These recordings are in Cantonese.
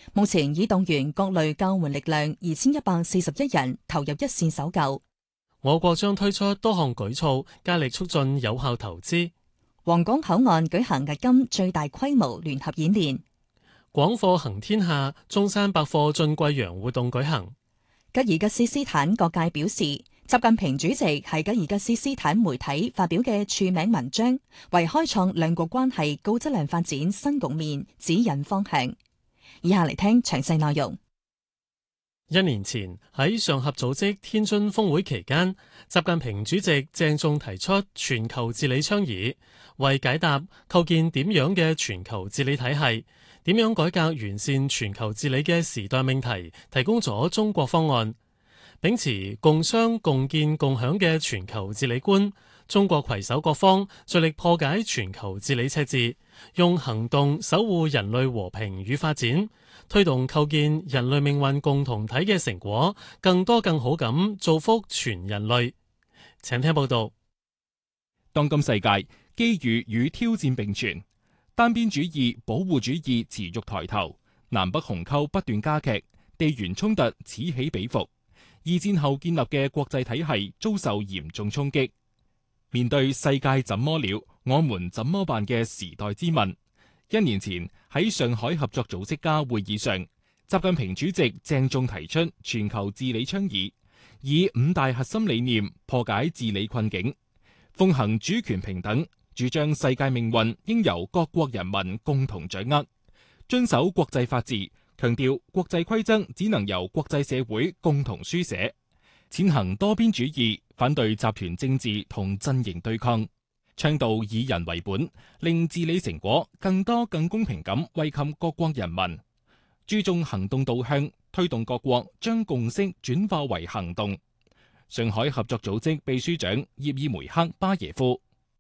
目前已動員各類救援力量2141人投入一線搜救。 我國將推出多項舉措，加力促進有效投資。 皇崗口岸舉行迄今最大規模聯合演練。 廣貨行天下，中山百貨進貴陽活動舉行。 吉爾吉斯斯坦各界表示，習近平主席喺吉爾吉斯斯坦媒體發表嘅署名文章，為開創兩國關係高質量發展新局面指引方向。以下嚟聽詳細內容。 1年前喺上合組織天津峰會期間，習近平主席鄭重提出全球治理倡議，為解答構建點樣嘅全球治理體系、點樣改革完善全球治理嘅時代命題，提供咗中國方案。秉持共商共建共享嘅全球治理觀，中國攜手各方，致力破解全球治理赤字，用行動守護人類和平與發展，推動構建人類命運共同體嘅成果，更多更好咁造福全人類。請聽報道。 當今世界機遇與挑戰並存，單邊主義、保護主義持續抬頭，南北鴻溝不斷加劇，地緣衝突此起彼伏。二戰後建立嘅國際體系遭受嚴重衝擊。面對世界怎麼了，我們怎麼辦嘅時代之問，1年前喺上海合作組織家會議上，習近平主席鄭重提出全球治理倡議，以5大核心理念破解治理困境，奉行主權平等，主張世界命運應由各國人民共同掌握，遵守國際法治，強調國際規則只能由國際社會共同書寫，踐行多邊主義，反對集團政治同陣營對抗，倡導以人為本，令治理成果更多更公平咁惠及各國人民，注重行動導向，推動各國將共識轉化為行動。上海合作組織秘書長葉爾梅克巴耶夫：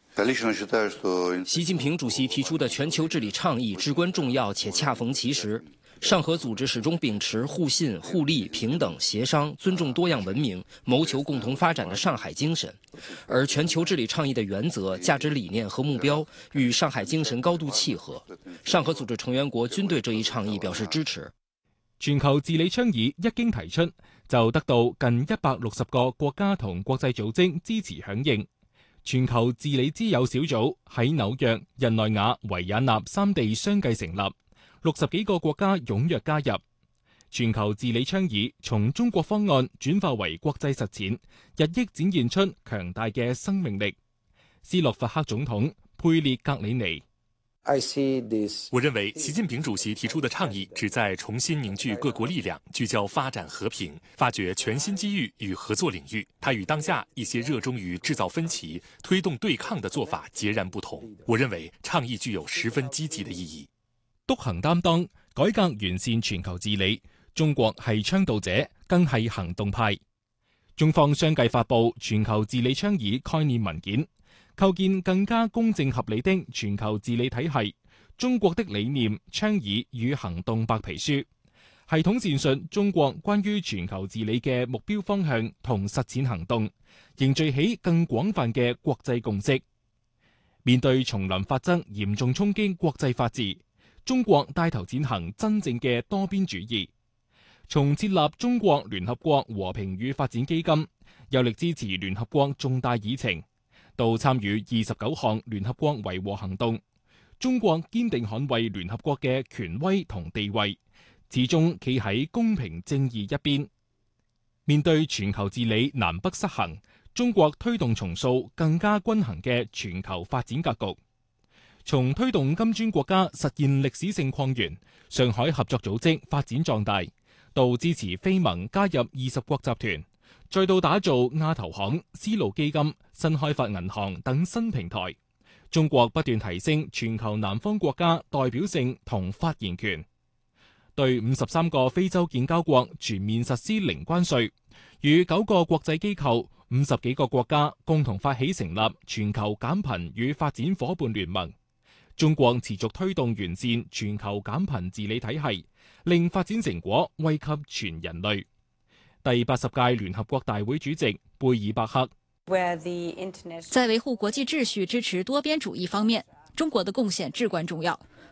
習近平主席提出的全球治理倡議至關重要且恰逢其時。上合組織始終秉持互信、互利、平等、協商、尊重多樣文明、謀求共同發展的上海精神，而全球治理倡議的原則、價值理念和目標與上海精神高度契合。上合組織成員國均對這一倡議表示支持。 全球治理倡議一經提出，就得到近160個國家同國際組織支持響應。全球治理之友小組喺紐約、日內瓦、維也納3地相繼成立。60幾個國家踴躍加入。全球治理倡議從中國方案轉化為國際實踐，日益展現出強大嘅生命力。斯洛伐克總統佩列格里尼： 我認為習近平主席提出的倡議旨在重新凝聚各國力量，聚焦發展和平，發掘全新機遇與合作領域。它與當下一些熱衷於製造分歧、推動對抗的做法截然不同。我認為倡議具有十分積極的意義。 篤行擔當，改革完善全球治理，中國係倡導者，更係行動派。中方相繼發布全球治理倡議概念文件，構建更加公正合理的全球治理體系。中國的理念、倡議與行動白皮書，系統闡述中國關於全球治理嘅目標方向同實踐行動，凝聚起更廣泛嘅國際共識。面對叢林法則嚴重衝擊國際法治，中國帶頭踐行真正嘅多邊主義，從設立中國聯合國和平與發展基金，有力支持聯合國重大議程，到參與29項聯合國維和行動，中國堅定捍衛聯合國嘅權威同地位，始終企喺公平正義一邊。面對全球治理南北失衡，中國推動重塑更加均衡嘅全球發展格局。從推動金磚國家實現歷史性擴員，上海合作組織發展壯大，到支持非盟加入20國集團，再到打造亞投行、絲路基金、新開發銀行等新平台，中國不斷提升全球南方國家代表性同發言權，對53個非洲建交國全面實施零關稅，與9個國際機構、50幾個國家共同發起成立全球減貧與發展夥伴聯盟。中國持續推動完善全球減貧治理體系，令發展成果惠及全人類。第80屆聯合國大會主席貝爾伯克： 在維護國際秩序、支持多邊主義方面，中國的貢獻至關重要。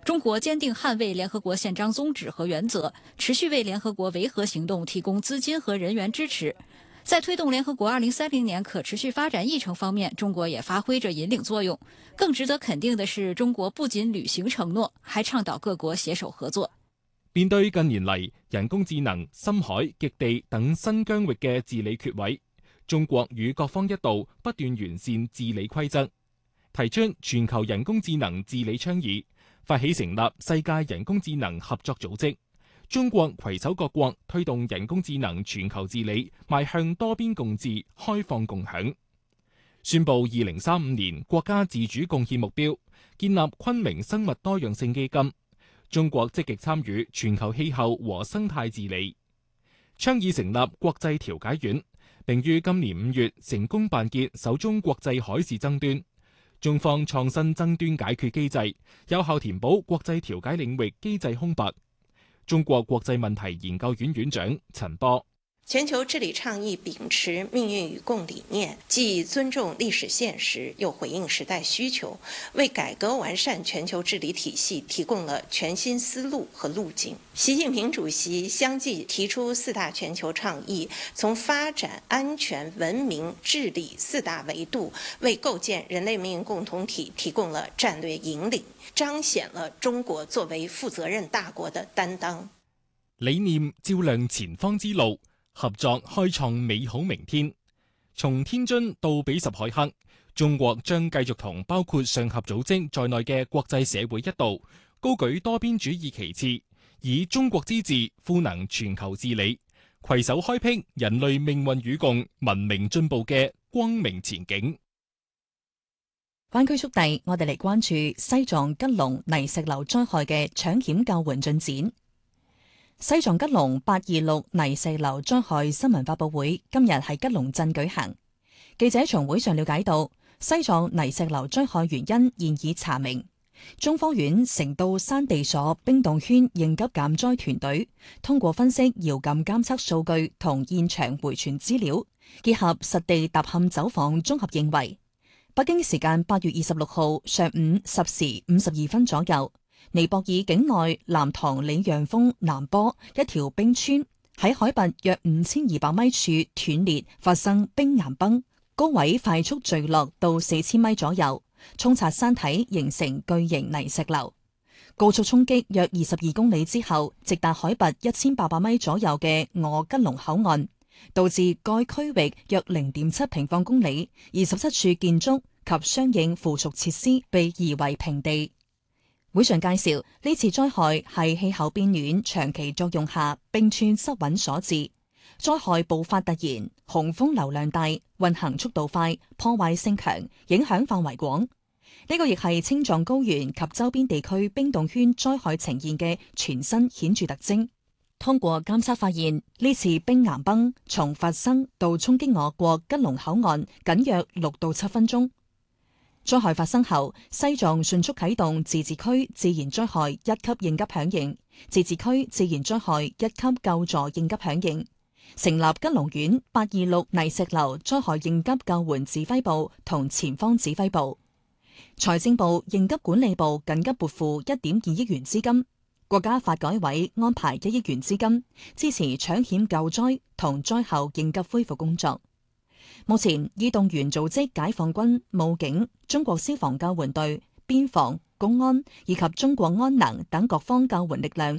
中國堅定捍衛聯合國憲章宗旨和原則，持續為聯合國維和行動提供資金和人員支持。在推動聯合國2030年可持續發展議程方面，中國也發揮着引領作用。更值得肯定的是，中國不僅履行承諾，還倡導各國攜手合作。 面對近年嚟人工智能、深海、極地等新疆域嘅治理缺位，中國與各方一道不斷完善治理規則，提出全球人工智能治理倡議，發起成立世界人工智能合作組織。中國攜手各國推動人工智能全球治理，邁向多邊共治、開放共享。宣布2035年國家自主貢獻目標，建立昆明生物多樣性基金。中國積極參與全球氣候和生態治理，倡議成立國際調解院，並於今年5月成功辦結首宗國際海事爭端。中方創新爭端解決機制，有效填補國際調解領域機制空白。中國國際問題研究院院長陳波： 全球治理倡議秉持命運與共理念，既尊重歷史現實，又回應時代需求，為改革完善全球治理體系提供了全新思路和路徑。習近平主席相繼提出4大全球倡議，從發展、安全、文明、治理4大維度，為構建人類命運共同體提供了戰略引領，彰顯了中國作為負責任大國的擔當。 理念照亮前方之路，合作開創美好明天。從天津到比什凱克，中國將繼續同包括上合組織在內嘅國際社會一道，高舉多邊主義旗幟，以中國之志賦能全球治理，攜手開闢人類命運與共、文明進步嘅光明前景。 灣區速遞，我哋嚟關注西藏吉隆泥石流災害嘅搶險救援進展。西藏吉隆826泥石流災害新聞發佈會今日喺吉隆鎮舉行。記者從會上了解到，西藏泥石流災害原因現已查明。中科院成都山地所冰洞圈應急減災團隊通過分析遙感監測數據同現場回傳資料，結合實地踏勘走訪，綜合認為，北京時間8月26號上午10時52分左右，尼泊爾境內南塘里讓峰南坡一條冰川喺海拔約5200米處斷裂，發生冰岩崩，高位快速墜落到4000米左右，沖刷山體形成巨型泥石流。高速衝擊約22公里之後，直達海拔1800米左右嘅我吉隆口岸，導致該區域約 0.7 平方公里27處建築及相應附屬設施被夷為平地。會上介紹，呢次災害係氣候變暖長期作用下冰川失穩所致，災害爆發突然，洪峰流量大，運行速度快，破壞性強，影響範圍廣。呢個亦係青藏高原及周邊地區冰洞圈災害呈現嘅全新顯著特徵。通過監測發現，呢次冰岩崩從發生到衝擊我國吉隆口岸僅約6到7分鐘。災害發生後，西藏迅速啟動自治區自然災害1級應急響應、自治區自然災害1級救助應急響應，成立吉隆縣826泥石流災害應急救援指揮部同前方指揮部。財政部應急管理部緊急撥付1.2億元資金，國家發改委安排1億元資金，支持搶險救災同災後應急恢復工作。目前已動員組織解放軍、武警、中國消防救援隊、邊防、公安以及中國安能等各方救援力量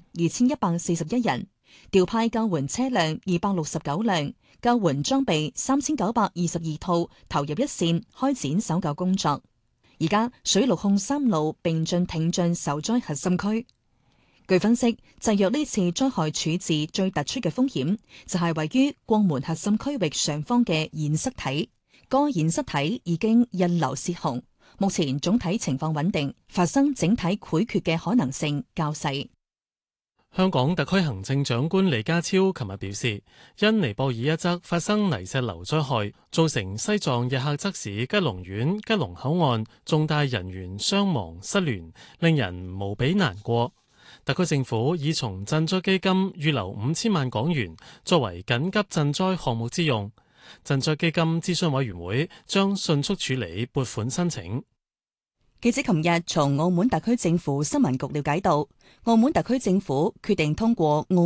2141人，調派救援車輛269輛，救援裝備3922套，投入一線開展搜救工作。而家水陸空3路並進挺進受災核心區。據分析，制約呢次災害處置最突出嘅風險，就係位於國門核心區域上方嘅堰塞體。該堰塞體已經溢流泄洪，目前總體情況穩定，發生整體潰決嘅可能性較細。 香港特區行政長官李家超琴日表示，因尼泊爾一則發生泥石流災害，造成西藏日喀則市吉隆縣吉隆口岸重大人員傷亡失聯，令人無比難過。特區政府已從賑災基金預留5000萬港元作為緊急賑災項目之用，賑災基金諮詢委員會將迅速處理撥款申請。 記者琴日從澳門特區政府新聞局了解到，澳門特區政府決定通過澳